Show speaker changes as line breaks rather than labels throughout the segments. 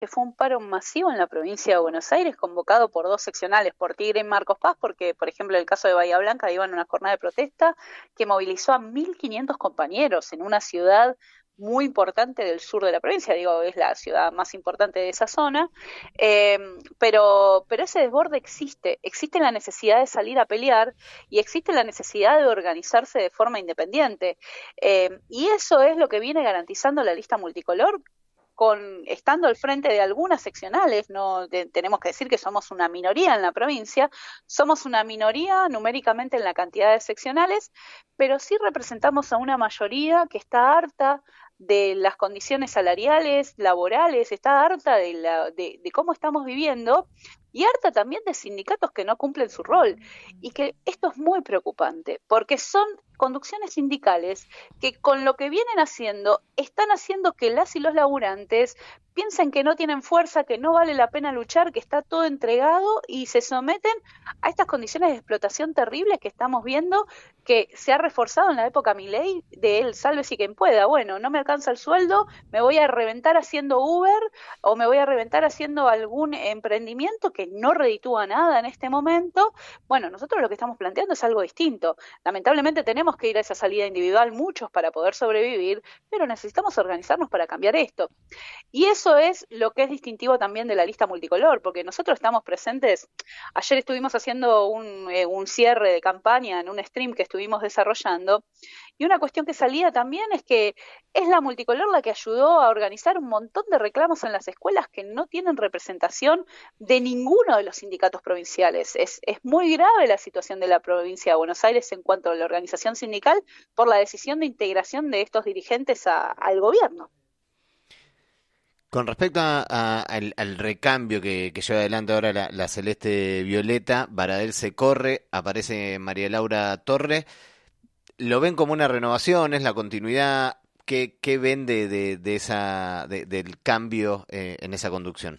que fue un paro masivo en la provincia de Buenos Aires, convocado por dos seccionales, por Tigre y Marcos Paz, porque, por ejemplo, en el caso de Bahía Blanca iban a una jornada de protesta que movilizó a 1.500 compañeros en una ciudad muy importante del sur de la provincia, digo, es la ciudad más importante de esa zona, eh, pero ese desborde existe la necesidad de salir a pelear y existe la necesidad de organizarse de forma independiente. Y eso es lo que viene garantizando la lista multicolor, estando al frente de algunas seccionales. No tenemos que decir que somos una minoría en la provincia, somos una minoría numéricamente en la cantidad de seccionales, pero sí representamos a una mayoría que está harta de las condiciones salariales, laborales, está harta de cómo estamos viviendo y harta también de sindicatos que no cumplen su rol. Y que esto es muy preocupante, porque son conducciones sindicales que con lo que vienen haciendo, están haciendo que las y los laburantes piensen que no tienen fuerza, que no vale la pena luchar, que está todo entregado y se someten a estas condiciones de explotación terribles que estamos viendo, que se ha reforzado en la época Milei de él, sálvese quien pueda. Bueno, no me alcanza el sueldo, me voy a reventar haciendo Uber o me voy a reventar haciendo algún emprendimiento que no reditúa nada en este momento. Bueno, nosotros lo que estamos planteando es algo distinto. Lamentablemente tenemos que ir a esa salida individual muchos para poder sobrevivir, pero necesitamos organizarnos para cambiar esto. Y eso es lo que es distintivo también de la lista multicolor, porque nosotros estamos presentes. Ayer estuvimos haciendo un cierre de campaña en un stream que estuvimos desarrollando, y una cuestión que salía también es que es la multicolor la que ayudó a organizar un montón de reclamos en las escuelas que no tienen representación de ninguno de los sindicatos provinciales. Es muy grave la situación de la provincia de Buenos Aires en cuanto a la organización sindical por la decisión de integración de estos dirigentes al gobierno.
Con respecto al recambio que lleva adelante ahora la Celeste Violeta, Baradel se corre, aparece María Laura Torre. ¿Lo ven como una renovación? ¿Es la continuidad? ¿Qué ven del cambio en esa conducción?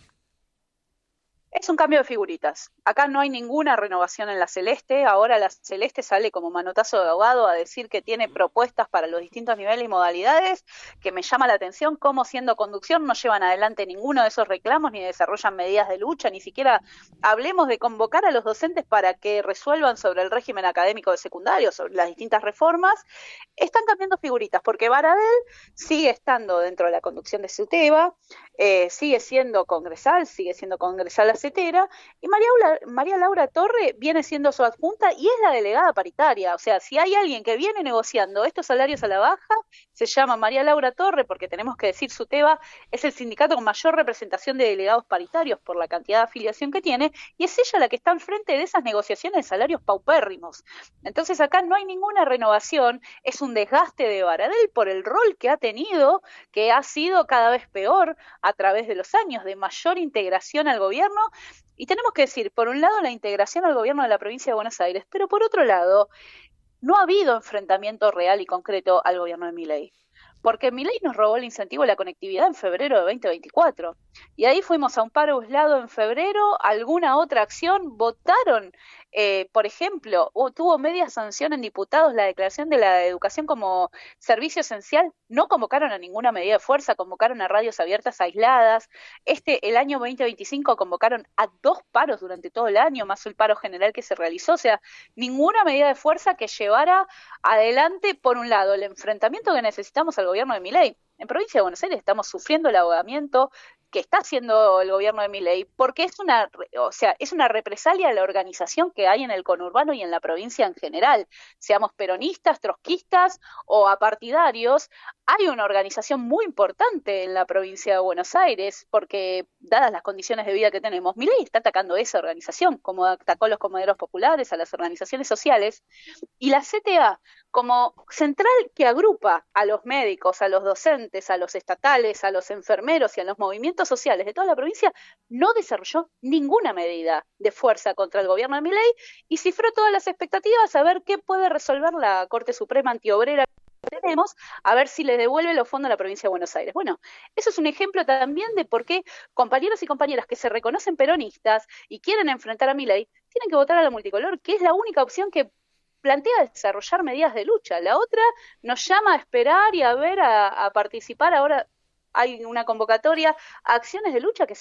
Es un cambio de figuritas. Acá no hay ninguna renovación en la Celeste. Ahora la Celeste sale como manotazo de ahogado a decir que tiene propuestas para los distintos niveles y modalidades, que me llama la atención cómo siendo conducción no llevan adelante ninguno de esos reclamos ni desarrollan medidas de lucha, ni siquiera hablemos de convocar a los docentes para que resuelvan sobre el régimen académico de secundario, sobre las distintas reformas. Están cambiando figuritas porque Baradel sigue estando dentro de la conducción de SUTEBA, sigue siendo congresal acetera, y María Laura Torre viene siendo su adjunta y es la delegada paritaria. O sea, si hay alguien que viene negociando estos salarios a la baja, se llama María Laura Torre, porque tenemos que decir, SUTEBA es el sindicato con mayor representación de delegados paritarios por la cantidad de afiliación que tiene, y es ella la que está al frente de esas negociaciones de salarios paupérrimos. Entonces acá no hay ninguna renovación, es un desgaste de Baradel por el rol que ha tenido, que ha sido cada vez peor a través de los años, de mayor integración al gobierno. Y tenemos que decir, por un lado, la integración al gobierno de la provincia de Buenos Aires, pero por otro lado, no ha habido enfrentamiento real y concreto al gobierno de Milei. Porque Milei nos robó el incentivo a la conectividad en febrero de 2024. Y ahí fuimos a un paro aislado en febrero, alguna otra acción, votaron, por ejemplo, tuvo media sanción en diputados la declaración de la educación como servicio esencial, no convocaron a ninguna medida de fuerza, convocaron a radios abiertas aisladas. El año 2025 convocaron a 2 paros durante todo el año, más el paro general que se realizó. O sea, ninguna medida de fuerza que llevara adelante, por un lado, el enfrentamiento que necesitamos al gobierno de Milei. En provincia de Buenos Aires estamos sufriendo el ahogamiento que está haciendo el gobierno de Milei, porque es una represalia a la organización que hay en el conurbano y en la provincia en general. Seamos peronistas, trotskistas o apartidarios, hay una organización muy importante en la provincia de Buenos Aires, porque dadas las condiciones de vida que tenemos, Milei está atacando esa organización, como atacó a los comederos populares, a las organizaciones sociales, y la CTA, como central que agrupa a los médicos, a los docentes, a los estatales, a los enfermeros y a los movimientos sociales de toda la provincia, no desarrolló ninguna medida de fuerza contra el gobierno de Milei y cifró todas las expectativas a ver qué puede resolver la Corte Suprema antiobrera que tenemos, a ver si le devuelve los fondos a la provincia de Buenos Aires. Bueno, eso es un ejemplo también de por qué compañeros y compañeras que se reconocen peronistas y quieren enfrentar a Milei, tienen que votar a la multicolor, que es la única opción que plantea desarrollar medidas de lucha. La otra nos llama a esperar y a ver, a participar ahora. hay una convocatoria a acciones de lucha que